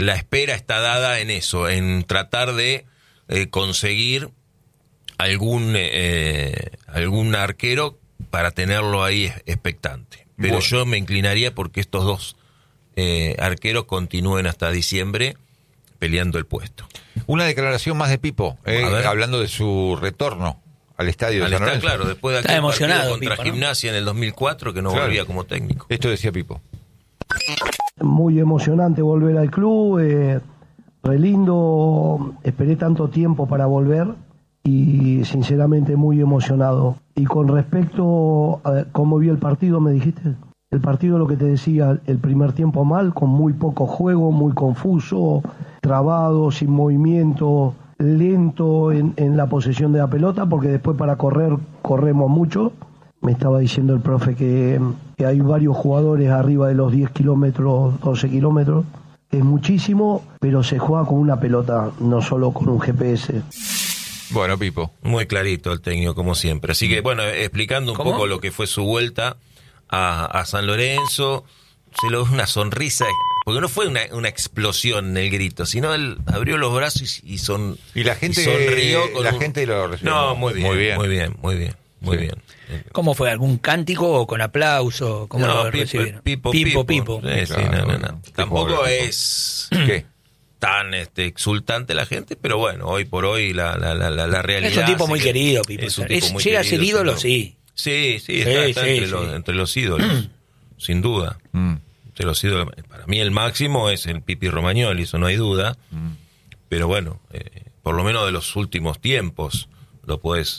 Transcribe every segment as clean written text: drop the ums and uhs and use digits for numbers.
la espera está dada en eso, en tratar de conseguir algún arquero para tenerlo ahí expectante. Pero yo me inclinaría porque estos dos arqueros continúen hasta diciembre peleando el puesto. Una declaración más de Pipo, hablando de su retorno al estadio de San Lorenzo. Claro, después de aquel emocionado partido contra Pipo, ¿no? Gimnasia en el 2004 que no volvía como técnico. Esto decía Pipo. Muy emocionante volver al club, re lindo, esperé tanto tiempo para volver y sinceramente muy emocionado. Y con respecto a cómo vi el partido, me dijiste, el partido, lo que te decía, el primer tiempo mal, con muy poco juego, muy confuso, trabado, sin movimiento, lento en la posesión de la pelota, porque después para correr, corremos mucho. Me estaba diciendo el profe que hay varios jugadores arriba de los 10 kilómetros, 12 kilómetros. Es muchísimo, pero se juega con una pelota, no solo con un GPS. Bueno, Pipo. Muy clarito el técnico, como siempre. Así que, bueno, explicando un poco lo que fue su vuelta a San Lorenzo, se le dio una sonrisa, porque no fue una explosión en el grito, sino él abrió los brazos y la gente sonrió. Gente lo recibió. No, muy bien. ¿Cómo fue? ¿Algún cántico o con aplauso? ¿Cómo lo recibieron? Pipo. Sí, Claro, no. Tampoco es ¿Qué? tan exultante la gente, pero bueno, hoy por hoy la realidad... Es un tipo muy querido, Pipo. Llega a ser ídolo, sí. Sí, está entre los ídolos, sin duda. Entre los ídolos, para mí el máximo es el Pipi Romagnoli, eso no hay duda. Pero bueno, por lo menos de los últimos tiempos lo puedes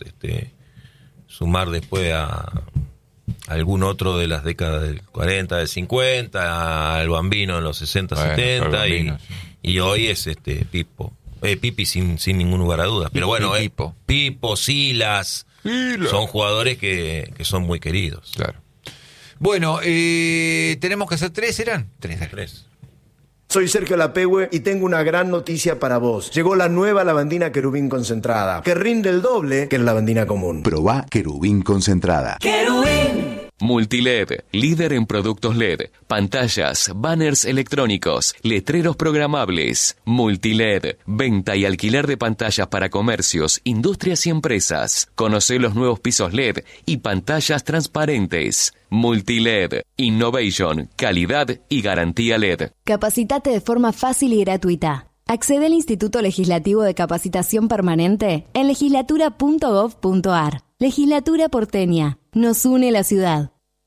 sumar después a algún otro de las décadas del 40, del 50, al Bambino en los 60, 70 Bambino, y hoy es Pipo. Pipi sin ningún lugar a dudas. Pero bueno, Pipo, Silas, son jugadores que son muy queridos. Claro. Bueno, tenemos que hacer 3, ¿eran? 3. Soy Sergio Lapehue y tengo una gran noticia para vos. Llegó la nueva lavandina Querubín concentrada, que rinde el doble que la lavandina común. Probá Querubín concentrada. ¡Querubín! Multiled, líder en productos LED, pantallas, banners electrónicos, letreros programables. Multiled, venta y alquiler de pantallas para comercios, industrias y empresas. Conocé los nuevos pisos LED y pantallas transparentes. Multiled, innovation, calidad y garantía LED. Capacitate de forma fácil y gratuita. Accede al Instituto Legislativo de Capacitación Permanente en legislatura.gov.ar. Legislatura porteña. Nos une la ciudad.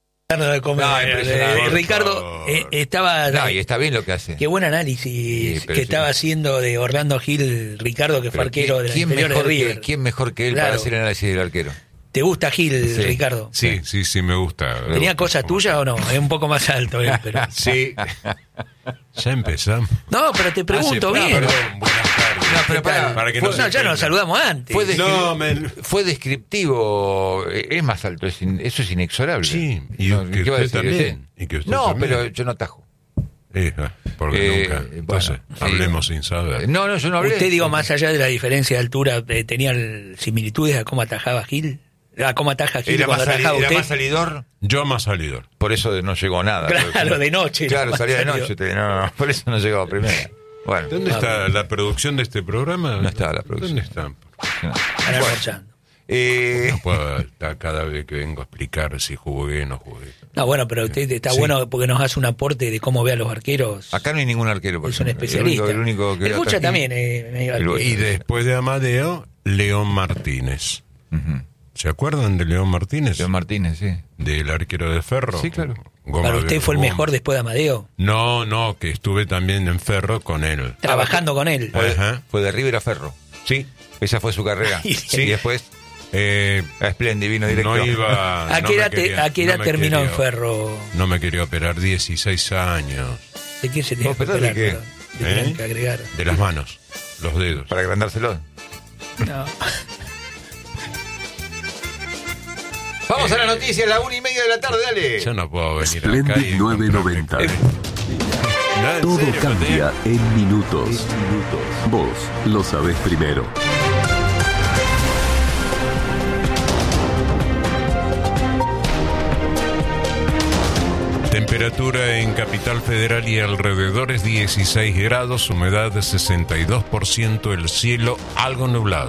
Ricardo estaba... y está bien lo que hace. Qué buen análisis estaba haciendo de Orlando Gil, Ricardo, que fue arquero de las inferiores de River. ¿Quién mejor que él para hacer el análisis del arquero? ¿Te gusta Gil, Ricardo? Sí, me gusta. ¿Tenía cosas tuyas o no? Es un poco más alto él, pero... Sí. Ya empezamos. No, pero te pregunto bien. Perdón, buenas tardes. No, pero para que ya nos saludamos antes. Fue descriptivo, es más alto, eso es inexorable. Sí, y que usted también. Pero yo no atajo. Porque nunca. Entonces, hablemos sin saber. No, yo no hablé. Usted, digo, más allá de la diferencia de altura, ¿tenía similitudes a cómo atajaba Gil? ¿A cómo ataja Gil? ¿Era más salidor? Yo más salidor. Por eso no llegó nada. Claro, de noche. Claro, salía de noche. No, por eso no llegó primero. Bueno. ¿Dónde está la producción de este programa? No está la producción. ¿Dónde está? Están almorzando. No puedo estar cada vez que vengo a explicar si jugué o no jugué. No, bueno, pero usted está bueno porque nos hace un aporte de cómo ve a los arqueros. Acá no hay ningún arquero. Es un especialista. El único que escucha también. Y después de Amadeo, León Martínez. ¿Se acuerdan de León Martínez? León Martínez, sí. Del arquero de Ferro. Sí, claro. ¿Para usted fue el mejor después de Amadeo? No, que estuve también en Ferro con él. Trabajando con él. Fue de River a Ferro. Sí. Esa fue su carrera. Sí. Y después... a Splendid vino directo. No iba... ¿A qué edad terminó en Ferro? No me quería operar, 16 años. ¿De qué se tiene que operar? ¿De qué? Que agregar. De las manos, los dedos. ¿Para agrandárselos? No. Vamos a la noticia, 1:30 de la tarde, dale. Yo no puedo venir Splendid acá y 990. Todo cambia en minutos. Vos lo sabés primero. Temperatura en Capital Federal y alrededores 16 grados, humedad de 62%, el cielo algo nublado.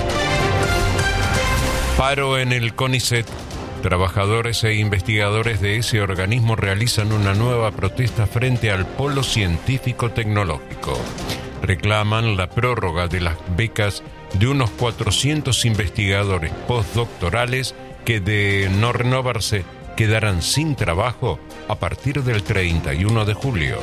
Paro en el CONICET. Trabajadores e investigadores de ese organismo realizan una nueva protesta frente al Polo Científico Tecnológico. Reclaman la prórroga de las becas de unos 400 investigadores postdoctorales que, de no renovarse, quedarán sin trabajo a partir del 31 de julio.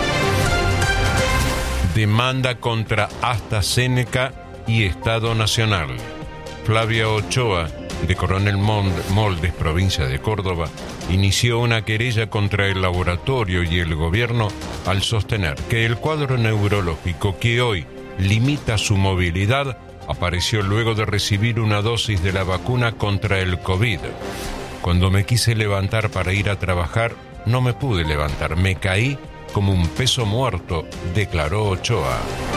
Demanda contra AstraZeneca y Estado Nacional. Flavia Ochoa, de Coronel Moldes, provincia de Córdoba, inició una querella contra el laboratorio y el gobierno al sostener que el cuadro neurológico que hoy limita su movilidad apareció luego de recibir una dosis de la vacuna contra el COVID. Cuando me quise levantar para ir a trabajar, no me pude levantar, me caí como un peso muerto, declaró Ochoa.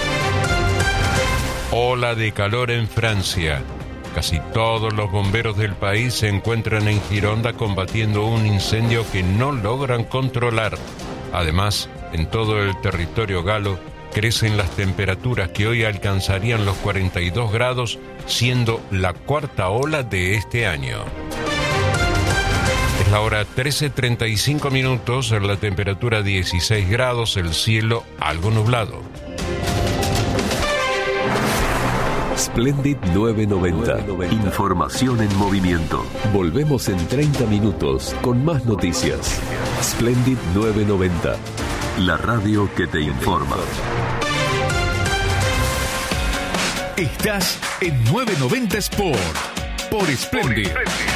Ola de calor en Francia. Casi todos los bomberos del país se encuentran en Gironda combatiendo un incendio que no logran controlar. Además, en todo el territorio galo crecen las temperaturas que hoy alcanzarían los 42 grados, siendo la cuarta ola de este año. Es la hora 13:35 minutos, la temperatura 16 grados, el cielo algo nublado. Splendid 990. Información en movimiento. Volvemos en 30 minutos con más noticias. Splendid 990. La radio que te informa. Estás en 990 Sport por Splendid.